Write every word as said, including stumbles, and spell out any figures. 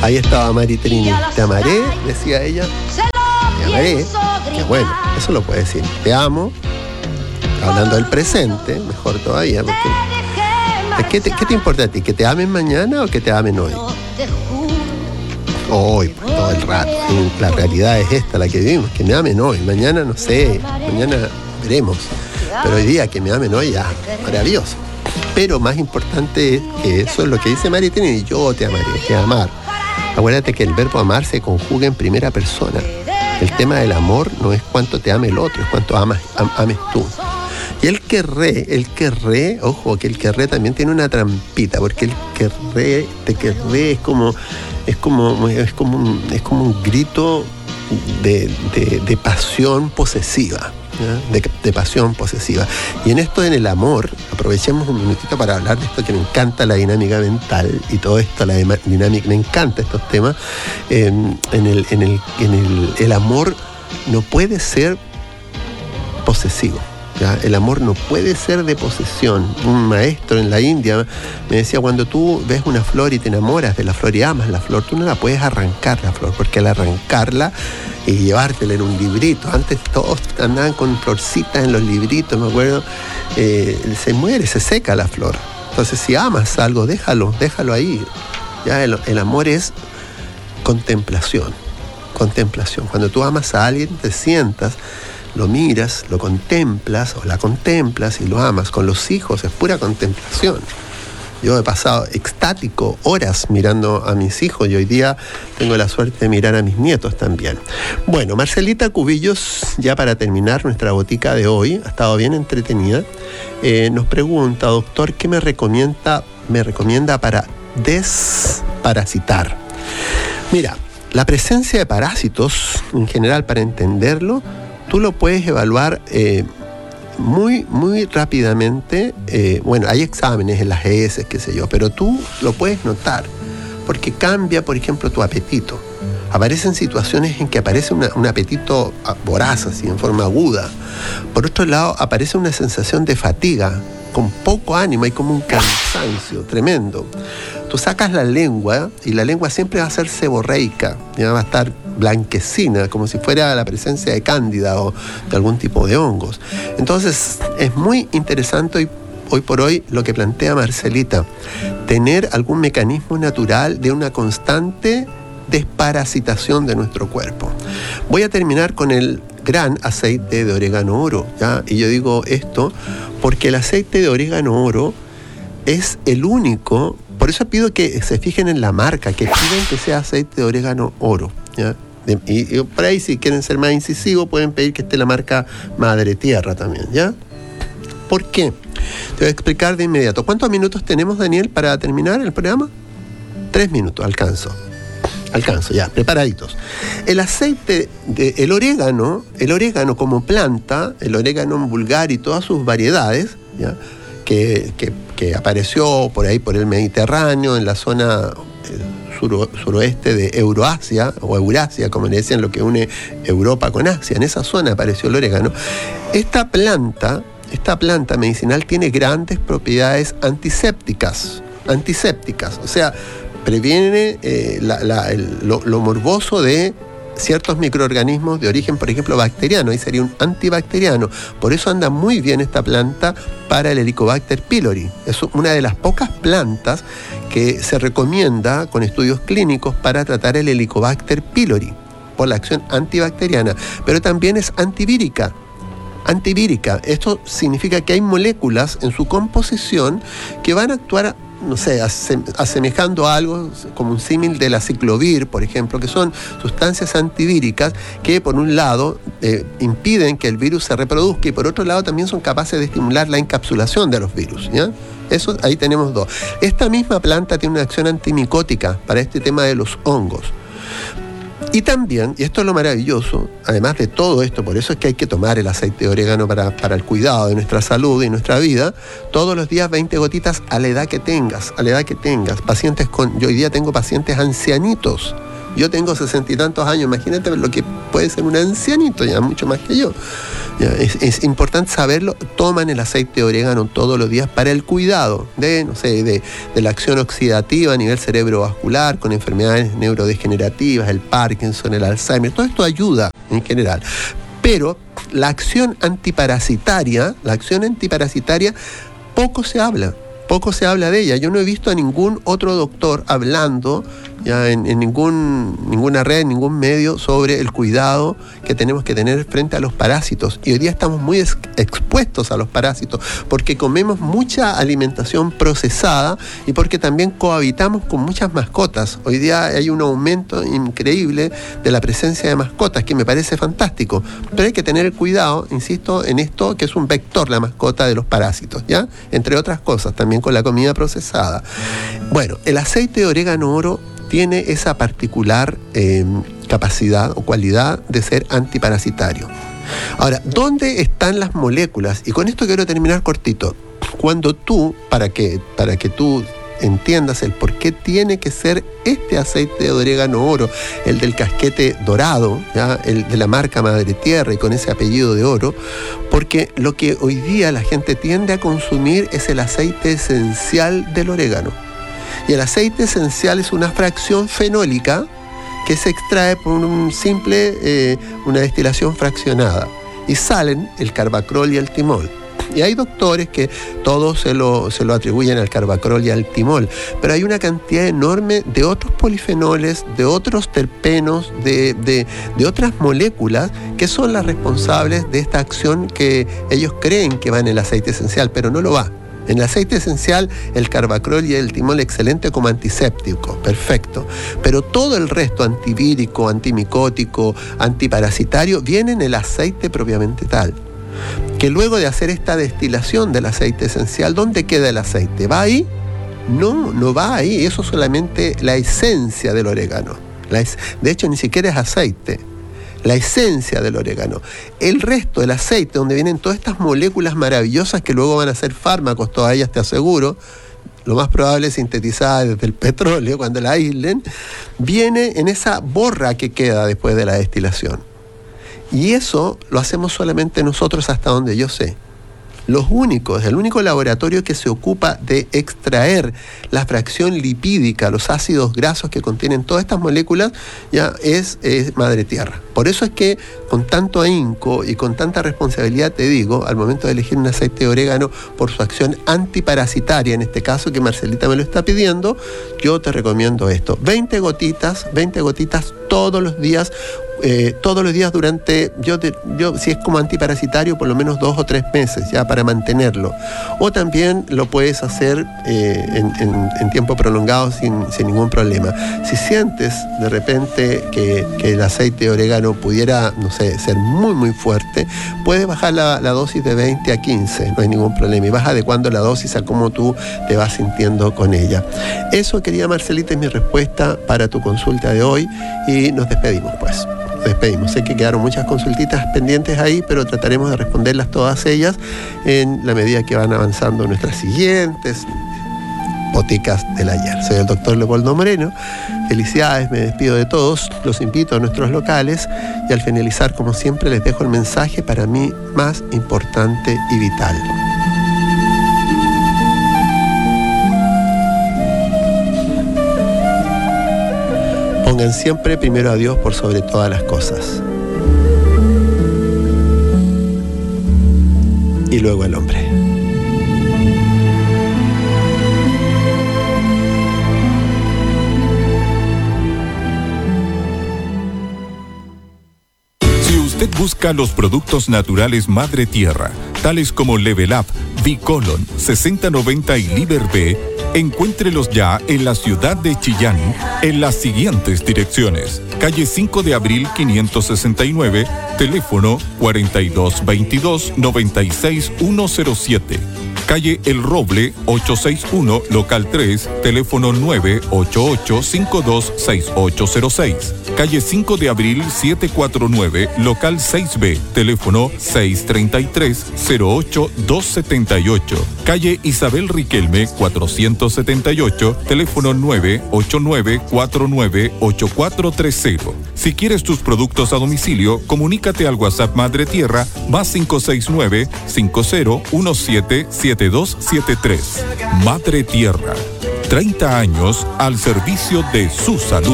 Ahí estaba Mari Trini. Te amaré, decía ella. Te amaré. Que bueno, eso lo puede decir. Te amo. Hablando del presente, mejor todavía. Porque, ¿qué, te, ¿Qué te importa a ti? ¿Que te amen mañana o que te amen hoy? Hoy, todo el rato. Y la realidad es esta, la que vivimos. Que me amen hoy. Mañana no sé. Mañana veremos. Pero hoy día que me amen hoy, ya, maravilloso. Pero más importante es que eso es lo que dice Mari Trini. Yo te amaré, que amar. Acuérdate que el verbo amar se conjuga en primera persona. El tema del amor no es cuánto te ame el otro, es cuánto amas, am, ames tú. Y el querré, el querré, ojo, que el querré también tiene una trampita, porque el querré, te querré es como, es como, es como un, es como un grito de, de, de pasión posesiva. De, de pasión posesiva. Y en esto, en el amor, aprovechemos un minutito para hablar de esto que me encanta, la dinámica mental y todo esto, la dinámica, me encanta estos temas. Eh, en el, en el, en el, el amor no puede ser posesivo. ¿Ya? El amor no puede ser de posesión. Un maestro en la India me decía, cuando tú ves una flor y te enamoras de la flor y amas la flor, tú no la puedes arrancar la flor, porque al arrancarla y llevártela en un librito, antes todos andaban con florcitas en los libritos, me acuerdo, eh, se muere, se seca la flor. Entonces, si amas algo, déjalo, déjalo ahí. Ya el, el amor es contemplación, contemplación. Cuando tú amas a alguien, te sientas, lo miras, lo contemplas o la contemplas y lo amas. Con los hijos es pura contemplación. Yo he pasado extático horas mirando a mis hijos y hoy día tengo la suerte de mirar a mis nietos también. Bueno, Marcelita Cubillos, ya para terminar nuestra botica de hoy, ha estado bien entretenida, eh, nos pregunta, doctor, ¿qué me recomienda, me recomienda para desparasitar? Mira, la presencia de parásitos, en general, para entenderlo, tú lo puedes evaluar eh, muy, muy rápidamente. Eh, bueno, hay exámenes en las E S, qué sé yo, pero tú lo puedes notar, porque cambia, por ejemplo, tu apetito. Aparecen situaciones en que aparece una, un apetito voraz, así, en forma aguda. Por otro lado, aparece una sensación de fatiga, con poco ánimo, hay como un cansancio tremendo. Tú sacas la lengua y la lengua siempre va a ser seborreica, ya va a estar blanquecina, como si fuera la presencia de cándida o de algún tipo de hongos. Entonces, es muy interesante hoy, hoy por hoy lo que plantea Marcelita, tener algún mecanismo natural de una constante desparasitación de nuestro cuerpo. Voy a terminar con el gran aceite de orégano oro, ¿ya? Y yo digo esto porque el aceite de orégano oro es el único, por eso pido que se fijen en la marca, que piden que sea aceite de orégano oro, ¿ya? Y, y por ahí, si quieren ser más incisivos, pueden pedir que esté la marca Madre Tierra también, ¿ya? ¿Por qué? Te voy a explicar de inmediato. ¿Cuántos minutos tenemos, Daniel, para terminar el programa? Tres minutos, alcanzo. Alcanzo, ya, preparaditos. El aceite de el orégano, el orégano como planta, el orégano vulgar y todas sus variedades, ¿ya? Que, que, que apareció por ahí, por el Mediterráneo, en la zona Sur, suroeste de Euroasia, o Eurasia, como le decían, lo que une Europa con Asia. En esa zona apareció el orégano. Esta planta, esta planta medicinal tiene grandes propiedades antisépticas, antisépticas, o sea, previene eh, la, la, el, lo, lo morboso de ciertos microorganismos de origen, por ejemplo, bacteriano, y sería un antibacteriano. Por eso anda muy bien esta planta para el Helicobacter pylori. Es una de las pocas plantas que se recomienda con estudios clínicos para tratar el Helicobacter pylori, por la acción antibacteriana, pero también es antivírica. Antivírica, esto significa que hay moléculas en su composición que van a actuar, no sé, asemejando a algo como un símil de la ciclovir, por ejemplo, que son sustancias antivíricas que, por un lado, eh, impiden que el virus se reproduzca y, por otro lado, también son capaces de estimular la encapsulación de los virus, ¿ya? Eso, ahí tenemos dos. Esta misma planta tiene una acción antimicótica para este tema de los hongos. Y también, y esto es lo maravilloso, además de todo esto, por eso es que hay que tomar el aceite de orégano para, para el cuidado de nuestra salud y nuestra vida, todos los días veinte gotitas a la edad que tengas, a la edad que tengas. Pacientes con, yo hoy día tengo pacientes ancianitos, Yo tengo sesenta y tantos años, imagínate lo que puede ser un ancianito, ya mucho más que yo. Ya, es, es importante saberlo. Toman el aceite de orégano todos los días para el cuidado de, no sé, de, de la acción oxidativa a nivel cerebrovascular, con enfermedades neurodegenerativas, el Parkinson, el Alzheimer. Todo esto ayuda en general. Pero la acción antiparasitaria, la acción antiparasitaria, poco se habla. Poco se habla de ella. Yo no he visto a ningún otro doctor hablando ya en, en ningún, ninguna red, en ningún medio sobre el cuidado que tenemos que tener frente a los parásitos. Y hoy día estamos muy ex- expuestos a los parásitos porque comemos mucha alimentación procesada y porque también cohabitamos con muchas mascotas. Hoy día hay un aumento increíble de la presencia de mascotas que me parece fantástico. Pero hay que tener cuidado, insisto, en esto que es un vector, la mascota de los parásitos, ¿ya? Entre otras cosas, también con la comida procesada. Bueno, el aceite de orégano oro tiene esa particular eh, capacidad o cualidad de ser antiparasitario. Ahora, ¿dónde están las moléculas? Y con esto quiero terminar cortito. Cuando tú, para que, para que tú entiendas el por qué tiene que ser este aceite de orégano oro, el del casquete dorado, ¿ya? El de la marca Madre Tierra y con ese apellido de oro, porque lo que hoy día la gente tiende a consumir es el aceite esencial del orégano. Y el aceite esencial es una fracción fenólica que se extrae por un simple, eh, una destilación fraccionada. Y salen el carbacrol y el timol. Y hay doctores que todos se lo, se lo atribuyen al carbacrol y al timol, pero hay una cantidad enorme de otros polifenoles, de otros terpenos, de, de, de otras moléculas que son las responsables de esta acción que ellos creen que va en el aceite esencial, pero no lo va. En el aceite esencial, el carbacrol y el timol excelente como antiséptico, perfecto. Pero todo el resto, antivírico, antimicótico, antiparasitario, viene en el aceite propiamente tal. Que luego de hacer esta destilación del aceite esencial, ¿dónde queda el aceite? ¿Va ahí? No, no va ahí. Eso es solamente la esencia del orégano. La es, de hecho, ni siquiera es aceite. La esencia del orégano. El resto del aceite, donde vienen todas estas moléculas maravillosas que luego van a ser fármacos, todas ellas te aseguro, lo más probable es sintetizada desde el petróleo cuando la aíslen, viene en esa borra que queda después de la destilación. Y eso lo hacemos solamente nosotros hasta donde yo sé. Los únicos, el único laboratorio que se ocupa de extraer la fracción lipídica, los ácidos grasos que contienen todas estas moléculas, ya es, es Madre Tierra. Por eso es que con tanto ahínco y con tanta responsabilidad te digo, al momento de elegir un aceite de orégano por su acción antiparasitaria, en este caso que Marcelita me lo está pidiendo, yo te recomiendo esto. veinte gotitas, veinte gotitas todos los días. Eh, todos los días durante, yo, te, yo si es como antiparasitario, por lo menos dos o tres meses, ya para mantenerlo. O también lo puedes hacer eh, en, en, en tiempo prolongado sin, sin ningún problema. Si sientes de repente que, que el aceite de orégano pudiera, no sé, ser muy muy fuerte, puedes bajar la, la dosis de veinte a quince, no hay ningún problema. Y vas adecuando la dosis a cómo tú te vas sintiendo con ella. Eso, querida Marcelita, es mi respuesta para tu consulta de hoy y nos despedimos pues. Despedimos. Sé que quedaron muchas consultitas pendientes ahí, pero trataremos de responderlas todas ellas en la medida que van avanzando nuestras siguientes boticas del ayer. Soy el doctor Leopoldo Moreno. Felicidades, me despido de todos. Los invito a nuestros locales y al finalizar, como siempre, les dejo el mensaje para mí más importante y vital. Pongan siempre primero a Dios por sobre todas las cosas. Y luego al hombre. Si usted busca los productos naturales Madre Tierra, tales como Level Up, Bicolon, sesenta noventa y Liber B, encuéntrelos ya en la ciudad de Chillán, en las siguientes direcciones. Calle cinco de abril quinientos sesenta y nueve, teléfono cuarenta y dos veintidós noventa y seis ciento siete. Calle El Roble, ochocientos sesenta y uno, local tres, teléfono nueve ocho ocho, cinco dos seis ocho cero seis. Calle cinco de abril, setecientos cuarenta y nueve, local seis B, teléfono seis tres tres, cero ocho dos siete ocho. Calle Isabel Riquelme, cuatrocientos setenta y ocho, teléfono nueve ocho nueve, cuatro nueve ocho cuatro tres cero. Si quieres tus productos a domicilio, comunícate al WhatsApp Madre Tierra más cinco seis nueve, cinco cero uno siete, siete dos siete tres. Madre Tierra, treinta años al servicio de su salud.